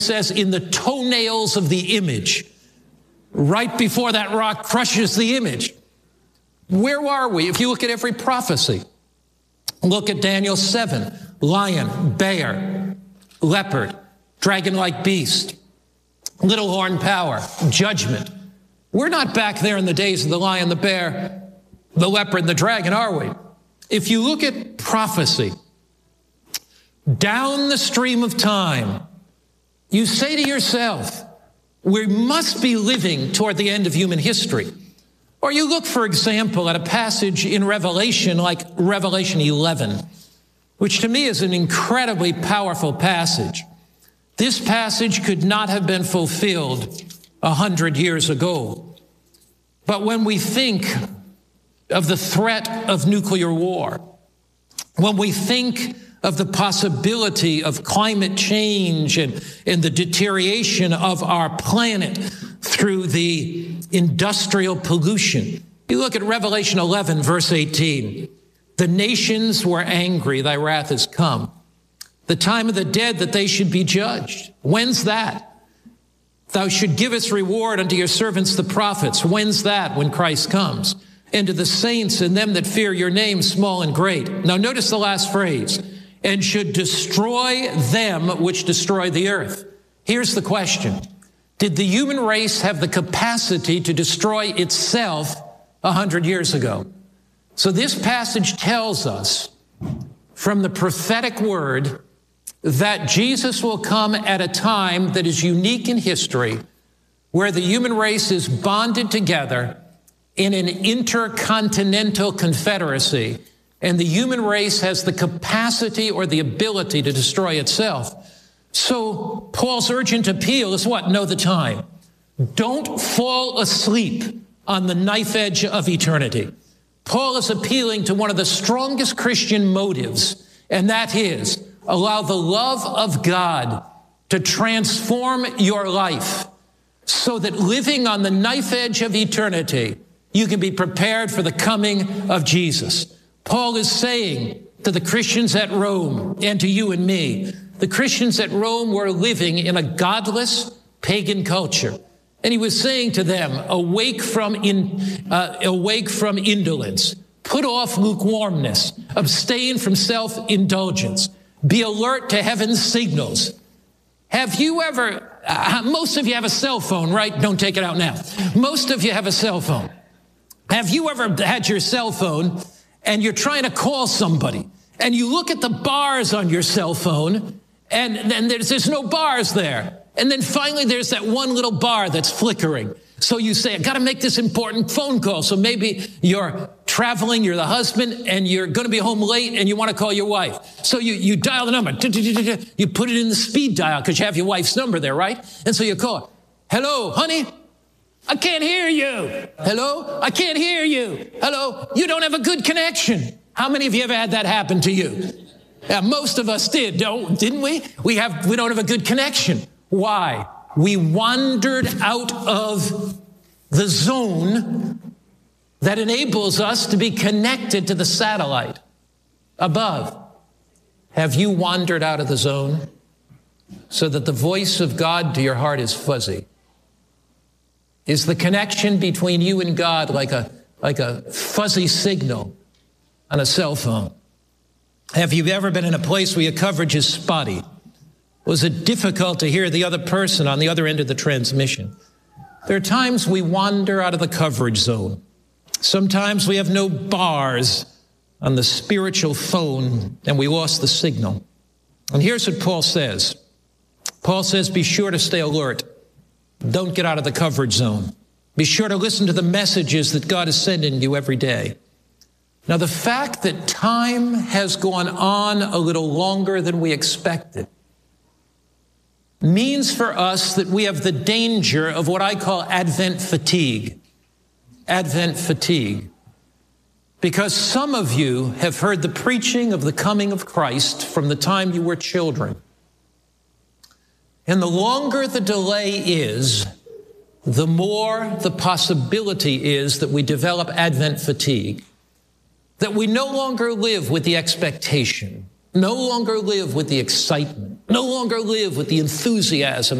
says, in the toenails of the image, right before that rock crushes the image. Where are we? If you look at every prophecy, look at Daniel 7, lion, bear, leopard, dragon-like beast, little horn power, judgment. We're not back there in the days of the lion, the bear, the leopard, and the dragon, are we? If you look at prophecy, down the stream of time, you say to yourself, we must be living toward the end of human history. Or you look, for example, at a passage in Revelation like Revelation 11, which to me is an incredibly powerful passage. This passage could not have been fulfilled 100 years ago. But when we think of the threat of nuclear war, when we think of the possibility of climate change and the deterioration of our planet through the industrial pollution. You look at Revelation 11, verse 18. The nations were angry, thy wrath is come. The time of the dead that they should be judged. When's that? Thou should give us reward unto your servants the prophets. When's that? When Christ comes. And to the saints and them that fear your name, small and great. Now notice the last phrase. And should destroy them which destroy the earth. Here's the question. Did the human race have the capacity to destroy itself 100 years ago? So this passage tells us from the prophetic word that Jesus will come at a time that is unique in history, where the human race is bonded together in an intercontinental confederacy, and the human race has the capacity or the ability to destroy itself. So Paul's urgent appeal is what? Know the time. Don't fall asleep on the knife edge of eternity. Paul is appealing to one of the strongest Christian motives, and that is, allow the love of God to transform your life so that living on the knife edge of eternity, you can be prepared for the coming of Jesus. Paul is saying to the Christians at Rome and to you and me, the Christians at Rome were living in a godless pagan culture. And he was saying to them, awake from indolence, put off lukewarmness, abstain from self-indulgence, be alert to heaven's signals. Have you ever, most of you have a cell phone, right? Don't take it out now. Most of you have a cell phone. Have you ever had your cell phone and you're trying to call somebody and you look at the bars on your cell phone and then there's no bars there. And then finally there's that one little bar that's flickering. So you say, I got to make this important phone call. So maybe you're traveling, you're the husband, and you're going to be home late and you want to call your wife. So you dial the number. You put it in the speed dial because you have your wife's number there, right? And so you call, hello, honey, I can't hear you. Hello, I can't hear you. Hello, you don't have a good connection. How many of you ever had that happen to you? Yeah, most of us didn't we? We don't have a good connection. Why? We wandered out of the zone that enables us to be connected to the satellite above. Have you wandered out of the zone so that the voice of God to your heart is fuzzy? Is the connection between you and God like a fuzzy signal on a cell phone? Have you ever been in a place where your coverage is spotty? Was it difficult to hear the other person on the other end of the transmission? There are times we wander out of the coverage zone. Sometimes we have no bars on the spiritual phone and we lost the signal. And here's what Paul says. Paul says, be sure to stay alert. Don't get out of the coverage zone. Be sure to listen to the messages that God is sending you every day. Now, the fact that time has gone on a little longer than we expected means for us that we have the danger of what I call Advent fatigue. Advent fatigue. Because some of you have heard the preaching of the coming of Christ from the time you were children. And the longer the delay is, the more the possibility is that we develop Advent fatigue, that we no longer live with the expectation. no longer live with the excitement, no longer live with the enthusiasm